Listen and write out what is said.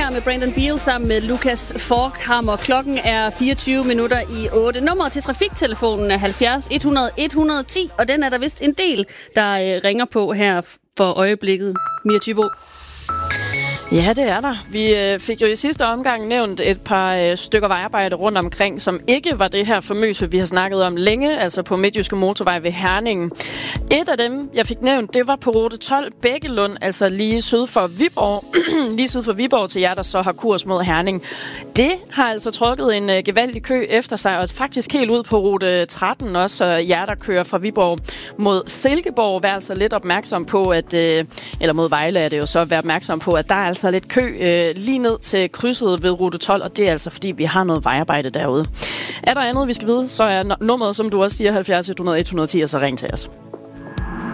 her med Brandon Beal sammen med Lucas Forchhammer. Klokken er 24 minutter i 8. Nummeret til trafiktelefonen er 70 100 110, og den er der vist en del, der ringer på her for øjeblikket. Mia Thybo. Ja, det er der. Vi fik jo i sidste omgang nævnt et par stykker vejarbejde rundt omkring, som ikke var det her famøse, vi har snakket om længe, altså på Midtjyske Motorvej ved Herning. Et af dem, jeg fik nævnt, det var på rute 12 Bækkelund, altså lige syd for Viborg, lige syd for Viborg til jer, der så har kurs mod Herning. Det har altså trukket en gevaldig kø efter sig, og faktisk helt ud på rute 13 også, så jer, der kører fra Viborg mod Silkeborg, vær altså lidt opmærksom på, at, eller mod Vejle er det jo så, vær opmærksom på, at der er altså lidt kø lige ned til krydset ved rute 12, og det er altså fordi, vi har noget vejarbejde derude. Er der andet, vi skal vide, så er nummeret, som du også siger, 70 100 110, og så ring til os.